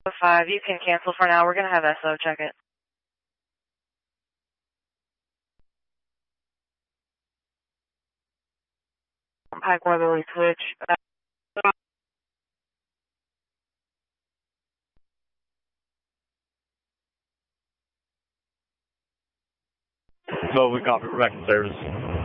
5, you can cancel for now. We're going to have SO check it. Pike Weatherly switch. Well, we copy. We're back in service.